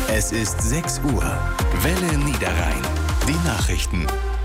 Es ist 6 Uhr. Welle Niederrhein. Die Nachrichten.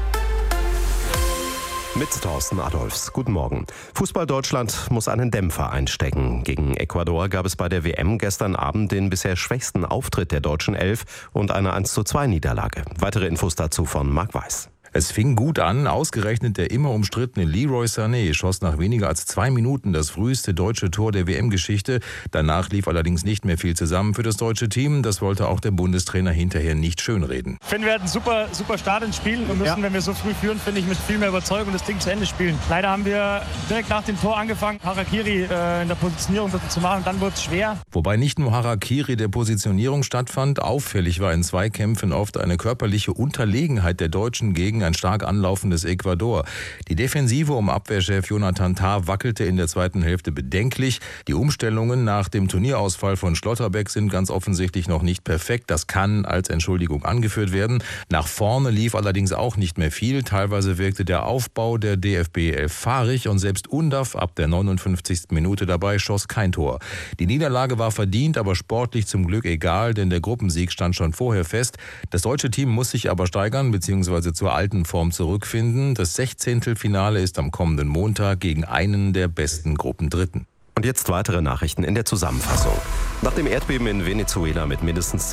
Mit Thorsten Adolfs. Guten Morgen. Fußball Deutschland muss einen Dämpfer einstecken. Gegen Ecuador gab es bei der WM gestern Abend den bisher schwächsten Auftritt der deutschen Elf und eine 1:2 Niederlage. Weitere Infos dazu von Marc Weiß. Es fing gut an, ausgerechnet der immer umstrittene Leroy Sané schoss nach weniger als 2 Minuten das früheste deutsche Tor der WM-Geschichte. Danach lief allerdings nicht mehr viel zusammen für das deutsche Team. Das wollte auch der Bundestrainer hinterher nicht schönreden. Ich finde, wir hatten super Start ins Spiel und müssen, wenn wir so früh führen, finde ich, mit viel mehr Überzeugung das Ding zu Ende spielen. Leider haben wir direkt nach dem Tor angefangen, Harakiri in der Positionierung zu machen, und dann wurde es schwer. Wobei nicht nur Harakiri der Positionierung stattfand, auffällig war in Zweikämpfen oft eine körperliche Unterlegenheit der Deutschen gegen ein stark anlaufendes Ecuador. Die Defensive um Abwehrchef Jonathan Tah wackelte in der zweiten Hälfte bedenklich. Die Umstellungen nach dem Turnierausfall von Schlotterbeck sind ganz offensichtlich noch nicht perfekt. Das kann als Entschuldigung angeführt werden. Nach vorne lief allerdings auch nicht mehr viel. Teilweise wirkte der Aufbau der DFB 11 fahrig und selbst Undav ab der 59. Minute dabei schoss kein Tor. Die Niederlage war verdient, aber sportlich zum Glück egal, denn der Gruppensieg stand schon vorher fest. Das deutsche Team muss sich aber steigern bzw. zur alten Form zurückfinden. Das 16. Finale ist am kommenden Montag gegen einen der besten Gruppendritten. Und jetzt weitere Nachrichten in der Zusammenfassung. Nach dem Erdbeben in Venezuela mit mindestens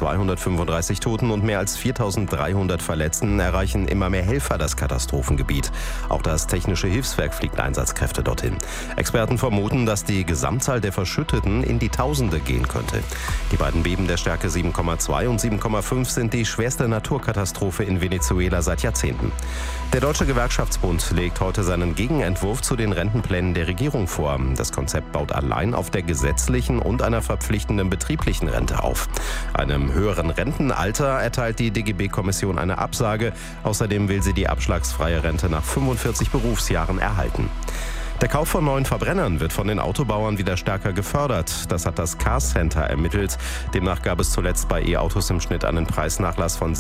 235 Toten und mehr als 4.300 Verletzten erreichen immer mehr Helfer das Katastrophengebiet. Auch das Technische Hilfswerk fliegt Einsatzkräfte dorthin. Experten vermuten, dass die Gesamtzahl der Verschütteten in die Tausende gehen könnte. Die beiden Beben der Stärke 7,2 und 7,5 sind die schwerste Naturkatastrophe in Venezuela seit Jahrzehnten. Der Deutsche Gewerkschaftsbund legt heute seinen Gegenentwurf zu den Rentenplänen der Regierung vor. Das Konzept baut allein auf der gesetzlichen und einer verpflichtenden betrieblichen Rente auf. Einem höheren Rentenalter erteilt die DGB-Kommission eine Absage. Außerdem will sie die abschlagsfreie Rente nach 45 Berufsjahren erhalten. Der Kauf von neuen Verbrennern wird von den Autobauern wieder stärker gefördert. Das hat das Car Center ermittelt. Demnach gab es zuletzt bei E-Autos im Schnitt einen Preisnachlass von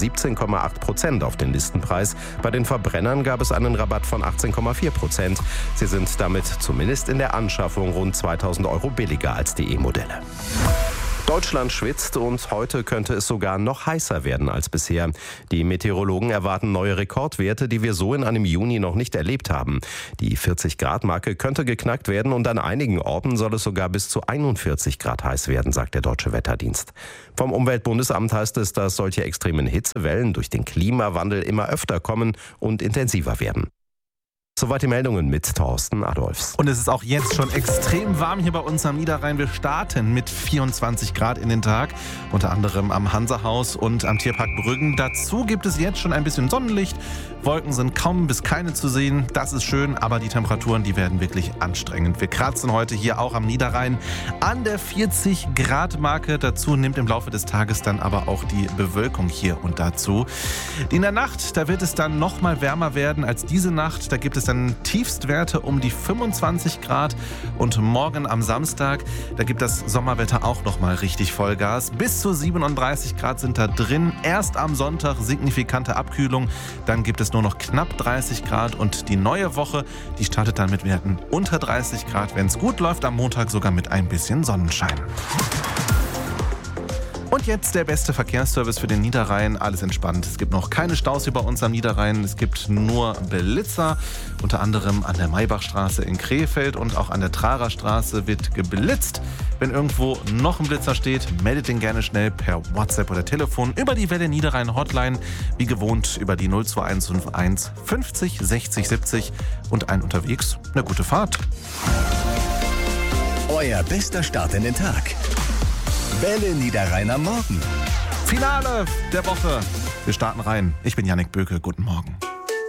17,8% auf den Listenpreis. Bei den Verbrennern gab es einen Rabatt von 18,4%. Sie sind damit zumindest in der Anschaffung rund 2.000 € billiger als die E-Modelle. Deutschland schwitzt und heute könnte es sogar noch heißer werden als bisher. Die Meteorologen erwarten neue Rekordwerte, die wir so in einem Juni noch nicht erlebt haben. Die 40-Grad-Marke könnte geknackt werden und an einigen Orten soll es sogar bis zu 41 Grad heiß werden, sagt der Deutsche Wetterdienst. Vom Umweltbundesamt heißt es, dass solche extremen Hitzewellen durch den Klimawandel immer öfter kommen und intensiver werden. Soweit die Meldungen mit Thorsten Adolfs. Und es ist auch jetzt schon extrem warm hier bei uns am Niederrhein. Wir starten mit 24 Grad in den Tag, unter anderem am Hansahaus und am Tierpark Brüggen. Dazu gibt es jetzt schon ein bisschen Sonnenlicht. Wolken sind kaum bis keine zu sehen. Das ist schön, aber die Temperaturen, die werden wirklich anstrengend. Wir kratzen heute hier auch am Niederrhein an der 40-Grad-Marke. Dazu nimmt im Laufe des Tages dann aber auch die Bewölkung hier und dazu. In der Nacht, da wird es dann noch mal wärmer werden als diese Nacht. Da gibt es dann Tiefstwerte um die 25 Grad. Und morgen am Samstag, da gibt das Sommerwetter auch noch mal richtig Vollgas. Bis zu 37 Grad sind da drin. Erst am Sonntag signifikante Abkühlung. Dann gibt es nur noch knapp 30 Grad. Und die neue Woche, die startet dann mit Werten unter 30 Grad. Wenn es gut läuft, am Montag sogar mit ein bisschen Sonnenschein. Und jetzt der beste Verkehrsservice für den Niederrhein. Alles entspannt. Es gibt noch keine Staus hier bei uns am Niederrhein. Es gibt nur Blitzer. Unter anderem an der Maybachstraße in Krefeld und auch an der Trarerstraße wird geblitzt. Wenn irgendwo noch ein Blitzer steht, meldet den gerne schnell per WhatsApp oder Telefon über die Welle Niederrhein Hotline. Wie gewohnt über die 02151 50 60 70 und ein unterwegs. Eine gute Fahrt. Euer bester Start in den Tag. Welle Niederrhein am Morgen. Finale der Woche. Wir starten rein. Ich bin Jannik Böke. Guten Morgen.